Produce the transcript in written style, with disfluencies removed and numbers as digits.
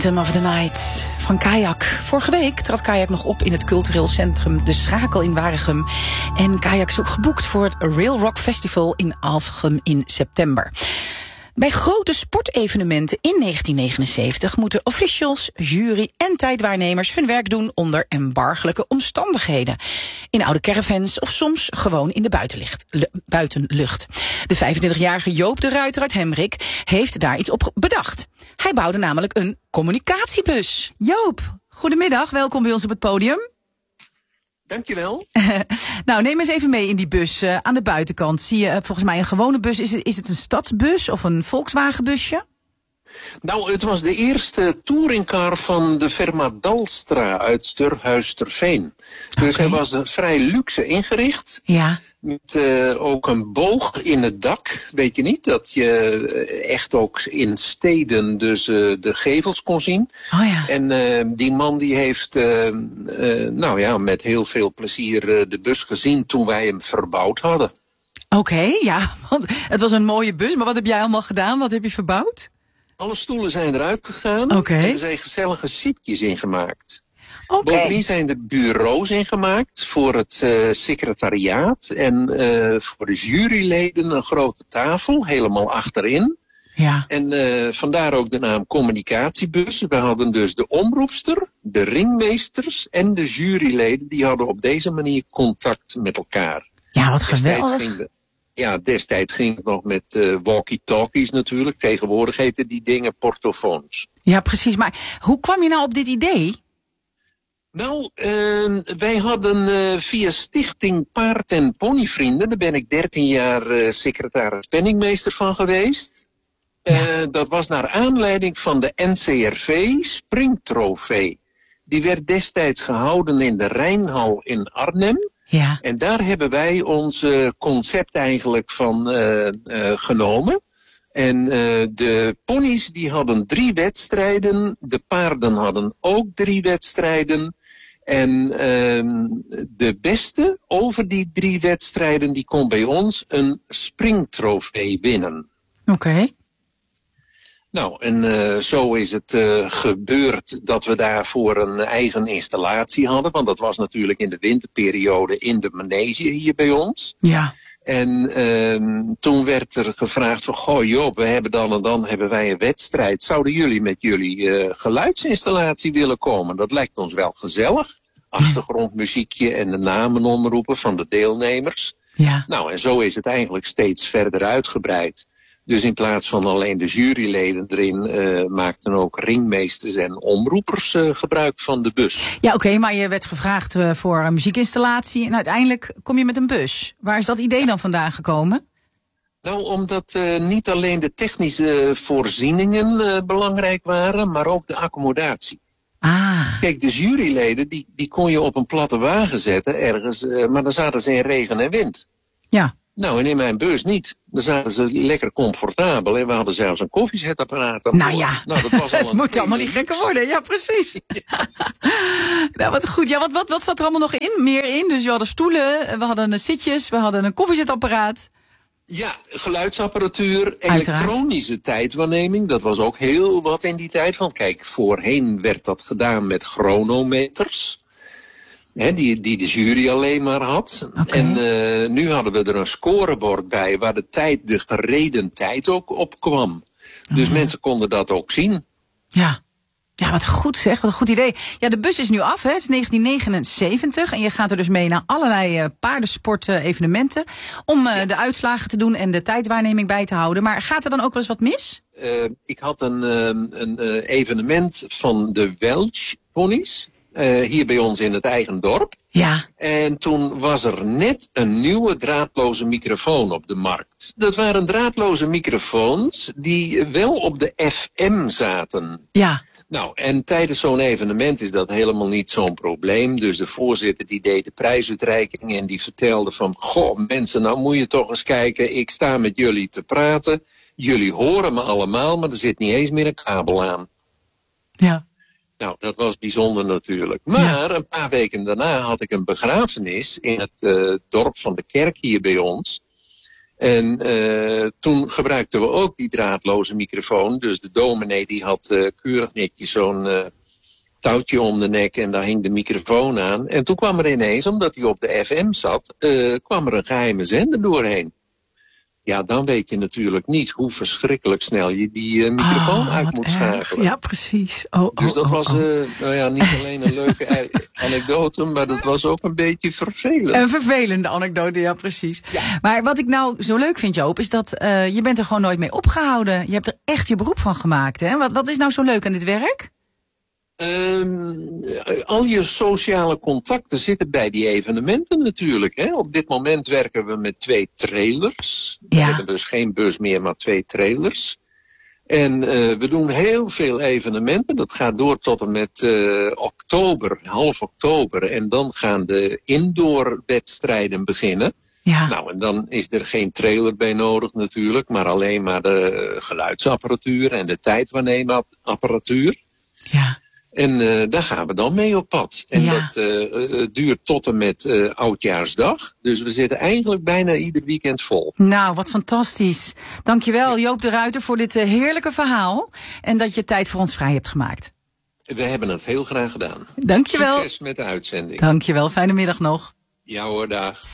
Rhythm of the Night van Kayak. Vorige week trad Kayak nog op in het cultureel centrum De Schakel in Waregem. En Kayak is ook geboekt voor het Rail Rock Festival in Alphen in september. Bij grote sportevenementen in 1979 moeten officials, jury en tijdwaarnemers hun werk doen onder embargelijke omstandigheden. In oude caravans of soms gewoon in de buitenlucht. De 25-jarige Joop de Ruiter uit Hemrik heeft daar iets op bedacht. Hij bouwde namelijk een communicatiebus. Joop, goedemiddag, welkom bij ons op het podium. Dankjewel. Nou, neem eens even mee in die bus. Aan de buitenkant zie je volgens mij een gewone bus. Is het een stadsbus of een Volkswagenbusje? Nou, het was de eerste touringcar van de firma Dalstra uit Sturhuis-Terveen. Dus hij was vrij luxe ingericht. Ja. Met ook een boog in het dak. Weet je niet, dat je echt ook in steden dus de gevels kon zien. Oh ja. En die man die heeft met heel veel plezier de bus gezien toen wij hem verbouwd hadden. Oké, ja, want het was een mooie bus. Maar wat heb jij allemaal gedaan? Wat heb je verbouwd? Alle stoelen zijn eruit gegaan. Oké. En er zijn gezellige zitjes in gemaakt. Oké. Bovendien zijn er bureaus ingemaakt voor het secretariaat en voor de juryleden een grote tafel, helemaal achterin. Ja. En vandaar ook de naam communicatiebus. We hadden dus de omroepster, de ringmeesters en de juryleden, die hadden op deze manier contact met elkaar. Ja, wat geweldig. Destijds ging het nog met walkie-talkies natuurlijk. Tegenwoordig heten die dingen portofoons. Ja, precies. Maar hoe kwam je nou op dit idee? Nou, wij hadden via Stichting Paard- en Ponyvrienden, daar ben ik 13 jaar secretaris penningmeester van geweest. Ja. Dat was naar aanleiding van de NCRV Springtrofee. Die werd destijds gehouden in de Rijnhal in Arnhem. Ja. En daar hebben wij ons concept eigenlijk van genomen. En de ponies die hadden 3 wedstrijden, de paarden hadden ook 3 wedstrijden. En de beste over die 3 wedstrijden, die kon bij ons een springtrofee winnen. Oké. Nou, en zo is het gebeurd dat we daarvoor een eigen installatie hadden. Want dat was natuurlijk in de winterperiode in de manege hier bij ons. Ja. En toen werd er gevraagd van, goh Joop, we hebben dan en dan hebben wij een wedstrijd. Zouden jullie met jullie geluidsinstallatie willen komen? Dat lijkt ons wel gezellig. Achtergrondmuziekje en de namen omroepen van de deelnemers. Ja. Nou, en zo is het eigenlijk steeds verder uitgebreid. Dus in plaats van alleen de juryleden erin, maakten ook ringmeesters en omroepers gebruik van de bus. Ja, oké, maar je werd gevraagd voor een muziekinstallatie en uiteindelijk kom je met een bus. Waar is dat idee dan vandaan gekomen? Nou, omdat niet alleen de technische voorzieningen belangrijk waren, maar ook de accommodatie. Ah. Kijk, de juryleden, die kon je op een platte wagen zetten ergens, maar dan zaten ze in regen en wind. Ja. Nou, en in mijn bus niet. Dan zaten ze lekker comfortabel en we hadden zelfs een koffiezetapparaat. Nou ja, nou, dat was het moet allemaal niet gekker worden. Ja, precies. Ja. Nou, wat goed. Ja, wat zat er allemaal nog in? Meer in? Dus we hadden stoelen, we hadden zitjes, we hadden een koffiezetapparaat. Ja, geluidsapparatuur, elektronische tijdwaarneming. Dat was ook heel wat in die tijd. Want kijk, voorheen werd dat gedaan met chronometers. Die de jury alleen maar had. Okay. En nu hadden we er een scorebord bij waar de gereden tijd ook op kwam. Dus mensen konden dat ook zien. Ja. Ja, wat goed zeg, wat een goed idee. Ja, de bus is nu af, hè. Het is 1979 en je gaat er dus mee naar allerlei paardensport-evenementen om de uitslagen te doen en de tijdwaarneming bij te houden. Maar gaat er dan ook wel eens wat mis? Ik had een evenement van de Welsh ponies. Hier bij ons in het eigen dorp. Ja. En toen was er net een nieuwe draadloze microfoon op de markt. Dat waren draadloze microfoons die wel op de FM zaten. Ja. Nou, en tijdens zo'n evenement is dat helemaal niet zo'n probleem. Dus de voorzitter die deed de prijsuitreiking en die vertelde van, goh mensen, nou moet je toch eens kijken, ik sta met jullie te praten. Jullie horen me allemaal, maar er zit niet eens meer een kabel aan. Ja. Nou, dat was bijzonder natuurlijk. Maar een paar weken daarna had ik een begrafenis in het dorp van de kerk hier bij ons. En toen gebruikten we ook die draadloze microfoon. Dus de dominee die had keurig netjes zo'n touwtje om de nek en daar hing de microfoon aan. En toen kwam er ineens, omdat hij op de FM zat, kwam er een geheime zender doorheen. Ja, dan weet je natuurlijk niet hoe verschrikkelijk snel je die microfoon uit moet schakelen. Ja, precies. Dus dat was nou ja, niet alleen een leuke anekdote, maar dat was ook een beetje vervelend. Een vervelende anekdote, ja, precies. Ja. Maar wat ik nou zo leuk vind, Joop, is dat je bent er gewoon nooit mee opgehouden. Je hebt er echt je beroep van gemaakt, hè? Wat is nou zo leuk aan dit werk? Al je sociale contacten zitten bij die evenementen natuurlijk. Hè? Op dit moment werken we met 2 trailers. We hebben dus geen bus meer, maar 2 trailers. En we doen heel veel evenementen. Dat gaat door tot en met oktober, half oktober. En dan gaan de indoorwedstrijden beginnen. Ja. Nou, en dan is er geen trailer bij nodig natuurlijk, maar alleen maar de geluidsapparatuur en de tijdwaarneemapparatuur. Ja. En daar gaan we dan mee op pad. En dat duurt tot en met Oudjaarsdag. Dus we zitten eigenlijk bijna ieder weekend vol. Nou, wat fantastisch. Dankjewel, Joop de Ruiter, voor dit heerlijke verhaal. En dat je tijd voor ons vrij hebt gemaakt. We hebben het heel graag gedaan. Dankjewel. Succes met de uitzending. Dankjewel, fijne middag nog. Ja hoor, dag.